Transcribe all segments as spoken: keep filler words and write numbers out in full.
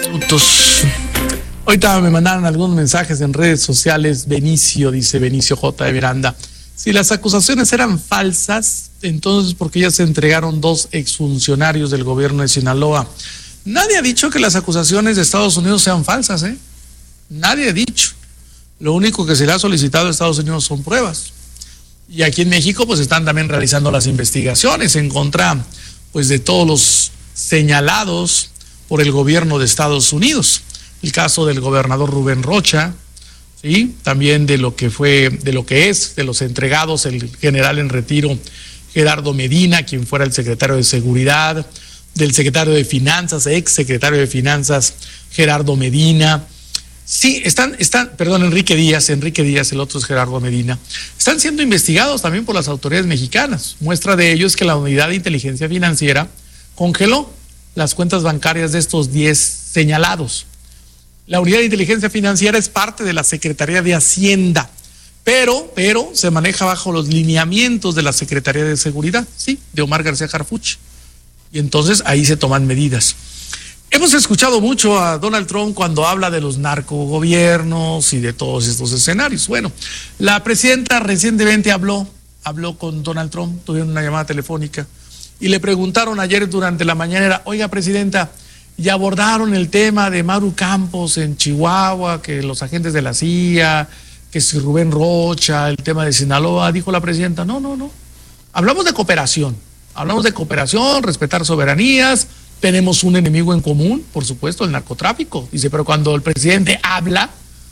Minutos. Ahorita me mandaron algunos mensajes en redes sociales. Benicio, dice Benicio J. de Miranda. Si las acusaciones eran falsas, entonces ¿por qué ya se entregaron dos exfuncionarios del gobierno de Sinaloa? Nadie ha dicho que las acusaciones de Estados Unidos sean falsas, ¿eh? Nadie ha dicho. Lo único que se le ha solicitado a Estados Unidos son pruebas. Y aquí en México pues están también realizando las investigaciones en contra pues de todos los señalados por el gobierno de Estados Unidos. El caso del gobernador Rubén Rocha, ¿sí? También de lo que fue, de lo que es, de los entregados, el general en retiro Gerardo Medina, quien fuera el secretario de Seguridad, del secretario de Finanzas, ex secretario de Finanzas Gerardo Medina. Sí, están, están, perdón, Enrique Díaz, Enrique Díaz, el otro es Gerardo Medina, están siendo investigados también por las autoridades mexicanas. Muestra de ello es que la Unidad de Inteligencia Financiera congeló las cuentas bancarias de estos diez señalados. La Unidad de Inteligencia Financiera es parte de la Secretaría de Hacienda, pero, pero se maneja bajo los lineamientos de la Secretaría de Seguridad, sí, de Omar García Harfuch. Y entonces ahí se toman medidas. Hemos escuchado mucho a Donald Trump cuando habla de los narcogobiernos y de todos estos escenarios. Bueno, la presidenta recientemente habló, habló con Donald Trump, tuvieron una llamada telefónica y le preguntaron ayer durante la mañanera, oiga, presidenta, y abordaron el tema de Maru Campos en Chihuahua, que los agentes de la C I A, que si Rubén Rocha, el tema de Sinaloa. Dijo la presidenta, no, no, no, hablamos de cooperación, hablamos de cooperación, respetar soberanías, tenemos un enemigo en común, por supuesto, el narcotráfico. Dice, pero cuando el presidente habla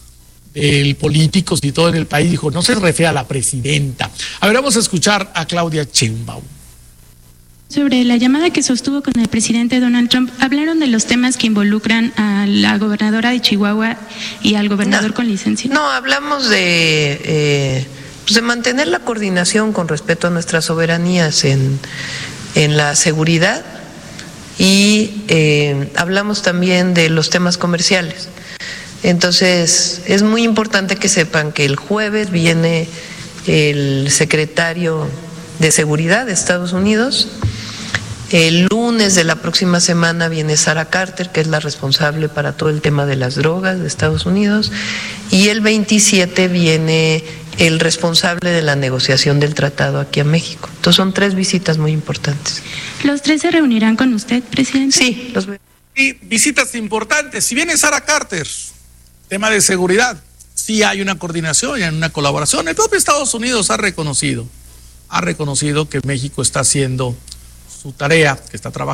del políticos y todo en el país, dijo, no se refiere a la presidenta. A ver, vamos a escuchar a Claudia Sheinbaum. Sobre la llamada que sostuvo con el presidente Donald Trump, ¿hablaron de los temas que involucran a la gobernadora de Chihuahua y al gobernador no, con licencia? No, hablamos de, eh, pues de mantener la coordinación con respecto a nuestras soberanías en, en la seguridad y eh, hablamos también de los temas comerciales. Entonces, es muy importante que sepan que el jueves viene el secretario de Seguridad de Estados Unidos. El lunes de la próxima semana viene Sarah Carter, que es la responsable para todo el tema de las drogas de Estados Unidos, y el veintisiete viene el responsable de la negociación del tratado aquí a México. Entonces son tres visitas muy importantes. ¿Los tres se reunirán con usted, presidente? Sí, los veo. Y visitas importantes. Si viene Sarah Carter, tema de seguridad, sí hay una coordinación y hay una colaboración. El propio Estados Unidos ha reconocido, ha reconocido que México está haciendo su tarea, que está trabajando.